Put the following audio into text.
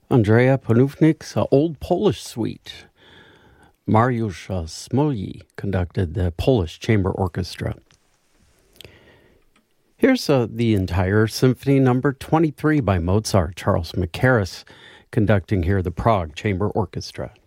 Andrea Panufnik's Old Polish Suite. Mariusz Smolny conducted the Polish Chamber Orchestra. Here's the entire Symphony Number 23 by Mozart. Charles Mackerras conducting here the Prague Chamber Orchestra.